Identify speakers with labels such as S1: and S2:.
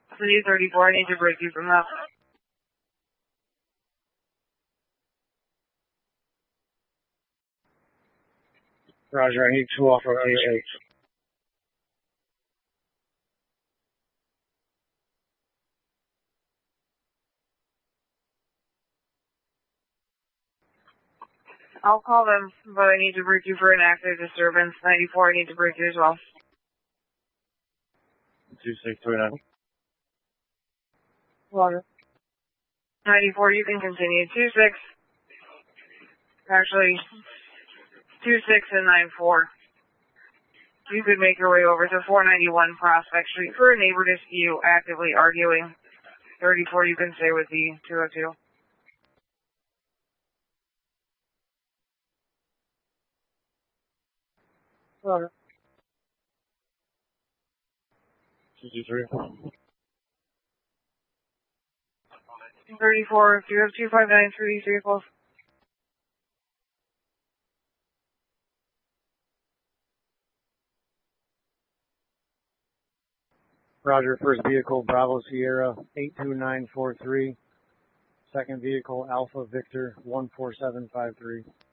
S1: City 34, I need to break you from that.
S2: Roger, I need 2 Alpha AA.
S1: I'll call them, but I need to break you for an active disturbance. 94, I need to break you as well.
S2: 2629.
S1: Water. 94, you can continue. 26. Actually, 26 and 94. You could make your way over to 491 Prospect Street for a neighbor dispute, actively arguing. 34, you can stay with the 202. Water.
S2: 223.
S1: 34, do you have 259 for these vehicles?
S2: Roger, first vehicle, Bravo Sierra, 82943. Second vehicle, Alpha Victor, 14753.